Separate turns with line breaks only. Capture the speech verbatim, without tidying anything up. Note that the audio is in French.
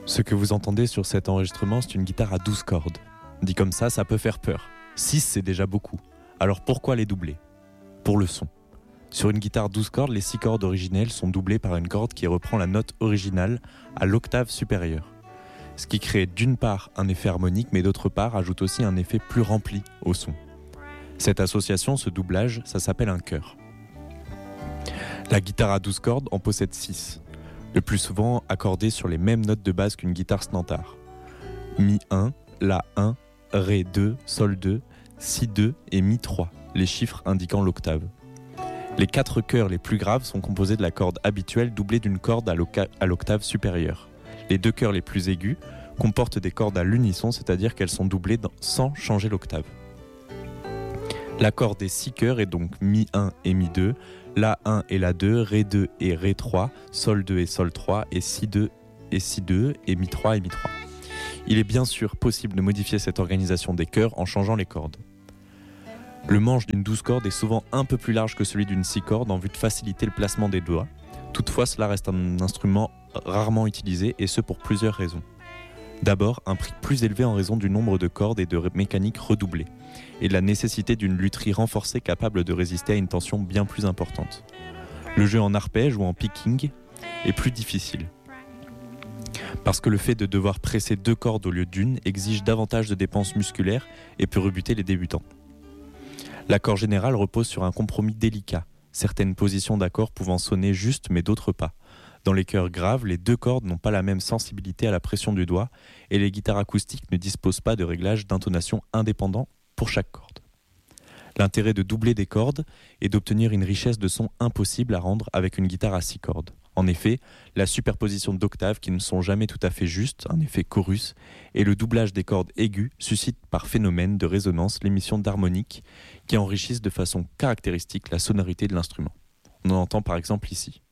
Ce que vous entendez sur cet enregistrement, c'est une guitare à douze cordes. Dit comme ça, ça peut faire peur. six, c'est déjà beaucoup. Alors pourquoi les doubler ? Pour le son. Sur une guitare douze cordes, les six cordes originelles sont doublées par une corde qui reprend la note originale à l'octave supérieure. Ce qui crée d'une part un effet harmonique, mais d'autre part ajoute aussi un effet plus rempli au son. Cette association, ce doublage, ça s'appelle un chœur. La guitare à douze cordes en possède six, le plus souvent accordées sur les mêmes notes de base qu'une guitare standard. Mi un, La un, Ré deux, Sol deux, Si deux et Mi trois, les chiffres indiquant l'octave. Les quatre chœurs les plus graves sont composés de la corde habituelle doublée d'une corde à, l'oca- à l'octave supérieure. Les deux chœurs les plus aigus comportent des cordes à l'unisson, c'est-à-dire qu'elles sont doublées dans, sans changer l'octave. L'accord des six chœurs est donc Mi un et Mi deux, La un et La deux, Ré deux et Ré trois, Sol deux et Sol trois, et Si deux et Si deux, et Mi trois et Mi trois. Il est bien sûr possible de modifier cette organisation des chœurs en changeant les cordes. Le manche d'une douze cordes est souvent un peu plus large que celui d'une six cordes en vue de faciliter le placement des doigts. Toutefois, cela reste un instrument rarement utilisé, et ce pour plusieurs raisons. D'abord, un prix plus élevé en raison du nombre de cordes et de mécaniques redoublées, et de la nécessité d'une lutherie renforcée capable de résister à une tension bien plus importante. Le jeu en arpège ou en picking est plus difficile, parce que le fait de devoir presser deux cordes au lieu d'une exige davantage de dépenses musculaires et peut rebuter les débutants. L'accord général repose sur un compromis délicat, certaines positions d'accord pouvant sonner juste mais d'autres pas. Dans les chœurs graves, les deux cordes n'ont pas la même sensibilité à la pression du doigt, et les guitares acoustiques ne disposent pas de réglages d'intonation indépendants pour chaque corde. L'intérêt de doubler des cordes est d'obtenir une richesse de son impossible à rendre avec une guitare à six cordes. En effet, la superposition d'octaves qui ne sont jamais tout à fait justes, un effet chorus, et le doublage des cordes aiguës suscitent par phénomène de résonance l'émission d'harmoniques qui enrichissent de façon caractéristique la sonorité de l'instrument. On en entend par exemple ici.